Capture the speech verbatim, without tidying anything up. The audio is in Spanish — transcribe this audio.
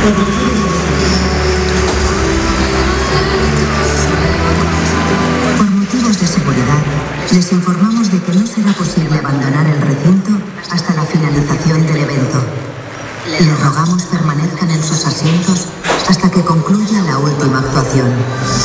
Por motivos de seguridad, les informamos de que no será posible abandonar el recinto hasta la finalización del evento. Les rogamos permanezcan en sus asientos hasta que concluya la última actuación.